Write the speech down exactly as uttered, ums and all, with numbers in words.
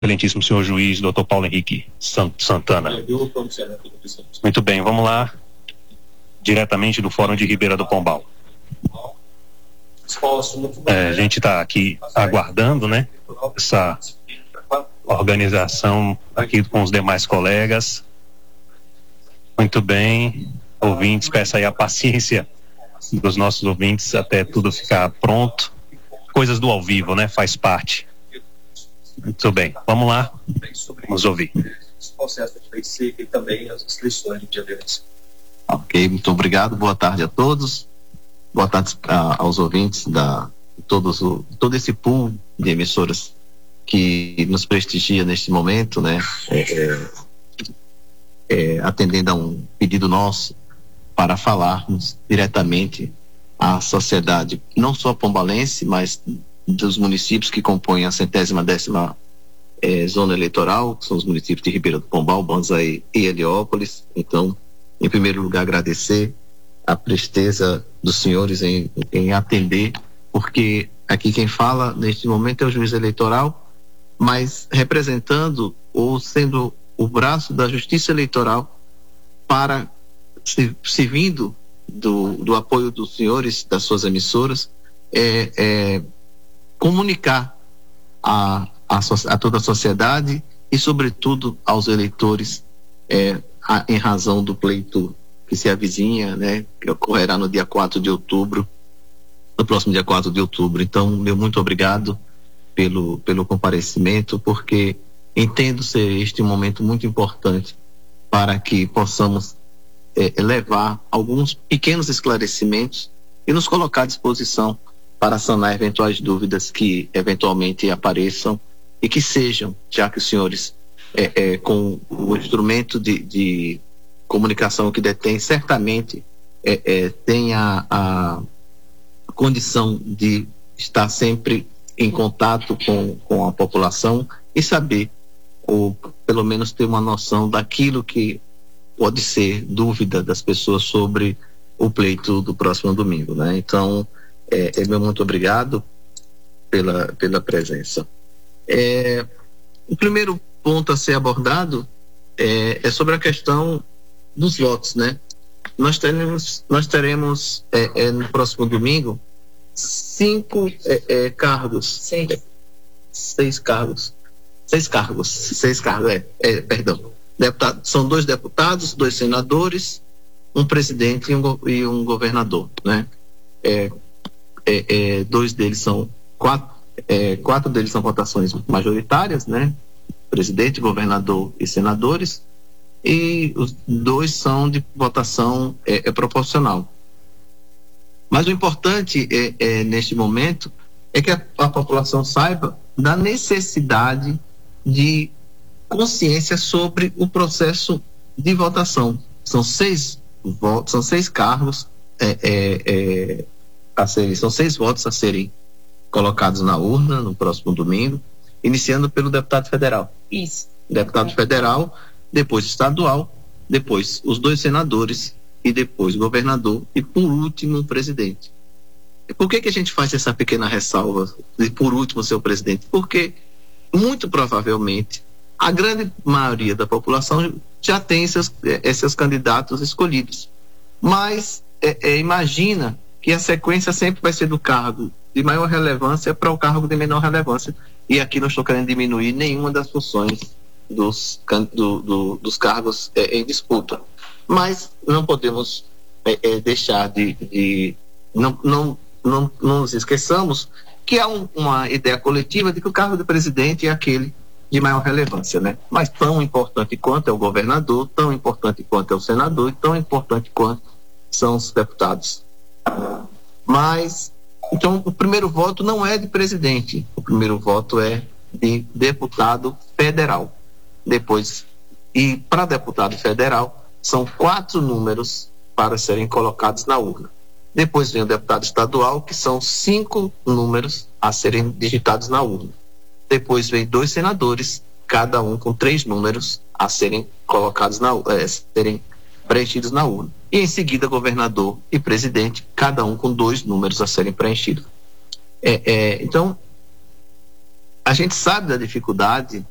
Excelentíssimo senhor juiz, doutor Paulo Henrique Santana. Muito bem, vamos lá, diretamente do Fórum de Ribeira do Pombal. É, a gente está aqui aguardando, né, essa organização aqui com os demais colegas. Muito bem, ouvintes, peço aí a paciência dos nossos ouvintes até tudo ficar pronto. Coisas do ao vivo, né, faz parte. Muito bem, vamos lá, vamos ouvir. Esse processo de lei seca e também as inscrições de diabetes. Ok, muito obrigado, boa tarde a todos, boa tarde a, aos ouvintes da todos o, todo esse pool de emissoras que nos prestigia neste momento, né, é, é, é, atendendo a um pedido nosso para falarmos diretamente à sociedade, não só pombalense, mas dos municípios que compõem a centésima décima eh, zona eleitoral, que são os municípios de Ribeira do Pombal, Banzaí e Heliópolis. Então, em primeiro lugar, agradecer a presteza dos senhores em, em atender, porque aqui quem fala neste momento é o juiz eleitoral, mas representando ou sendo o braço da justiça eleitoral para, se, servindo do, do apoio dos senhores, das suas emissoras, é, é comunicar a, a, a toda a sociedade e, sobretudo, aos eleitores, é, a, em razão do pleito que se avizinha, né, que ocorrerá no dia quatro de outubro, no próximo dia quatro de outubro. Então, meu muito obrigado pelo, pelo comparecimento, porque entendo ser este um momento muito importante para que possamos é, levar alguns pequenos esclarecimentos e nos colocar à disposição para sanar eventuais dúvidas que eventualmente apareçam e que sejam, já que os senhores, é, é, com o instrumento de, de comunicação que detém, certamente é, é, tem a, a condição de estar sempre em contato com, com a população e saber, ou pelo menos ter uma noção daquilo que pode ser dúvida das pessoas sobre o pleito do próximo domingo, né? Então, É, é meu muito obrigado pela, pela presença. É, o primeiro ponto a ser abordado é, é sobre a questão dos votos, né? Nós teremos, nós teremos é, é, no próximo domingo cinco é, é, cargos, seis. seis cargos, seis cargos, seis cargos, é, é perdão. Deputado, são dois deputados, dois senadores, um presidente e um, e um governador, né? É, É, é, dois deles são quatro, é, quatro deles são votações majoritárias, né? Presidente, governador e senadores, e os dois são de votação é, é proporcional. Mas o importante é, é, neste momento é que a, a população saiba da necessidade de consciência sobre o processo de votação. São seis votos, são seis cargos é, é, é, a serem, são seis votos a serem colocados na urna no próximo domingo, iniciando pelo deputado federal. Isso. Deputado é. federal, depois estadual, depois os dois senadores e depois o governador e por último o presidente. E por que que a gente faz essa pequena ressalva de por último ser o presidente? Porque muito provavelmente a grande maioria da população já tem seus, esses candidatos escolhidos, mas é, é, imagina que a sequência sempre vai ser do cargo de maior relevância para o cargo de menor relevância. E aqui não estou querendo diminuir nenhuma das funções dos, do, do, dos cargos é, em disputa. Mas não podemos é, é, deixar de... de não, não, não, não nos esqueçamos que há um, uma ideia coletiva de que o cargo de presidente é aquele de maior relevância, né? Mas tão importante quanto é o governador, tão importante quanto é o senador e tão importante quanto são os deputados. Mas, então, o primeiro voto não é de presidente, o primeiro voto é de deputado federal. Depois, e para deputado federal, são quatro números para serem colocados na urna. Depois vem o deputado estadual, que são cinco números a serem digitados na urna. Depois vem dois senadores, cada um com três números a serem colocados na urna, é, serem preenchidos na urna. E em seguida, governador e presidente, cada um com dois números a serem preenchidos. É, é, então, a gente sabe da dificuldade